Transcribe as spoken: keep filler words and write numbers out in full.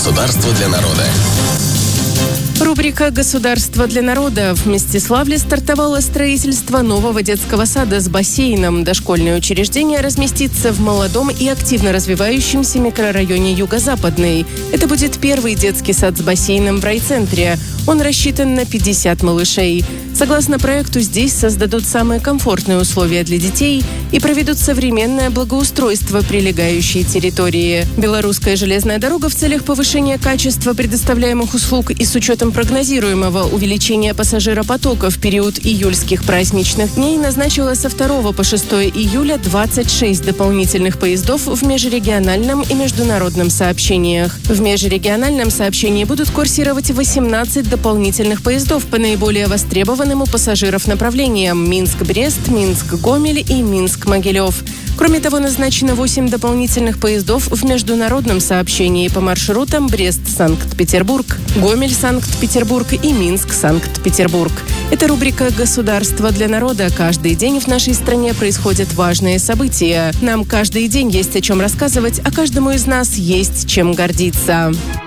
Государство для народа. Рубрика «Государство для народа». В Мстиславле стартовало строительство нового детского сада с бассейном. Дошкольное учреждение разместится в молодом и активно развивающемся микрорайоне Юго-Западный. Это будет первый детский сад с бассейном в райцентре. Он рассчитан на пятьдесят малышей. Согласно проекту, здесь создадут самые комфортные условия для детей и проведут современное благоустройство прилегающей территории. Белорусская железная дорога в целях повышения качества предоставляемых услуг и с учетом прогнозируемого увеличения пассажиропотока в период июльских праздничных дней назначила со второго по шестое июля двадцать шесть дополнительных поездов в межрегиональном и международном сообщениях. В межрегиональном сообщении будут курсировать восемнадцать дополнительных поездов по наиболее востребованным у пассажиров направлениям: Минск-Брест, Минск-Гомель и Минск-Могилев. Кроме того, назначено восемь дополнительных поездов в международном сообщении по маршрутам Брест-Санкт-Петербург, Гомель-Санкт-Петербург и Минск-Санкт-Петербург. Это рубрика «Государство для народа». Каждый день в нашей стране происходят важные события. Нам каждый день есть о чем рассказывать, а каждому из нас есть чем гордиться.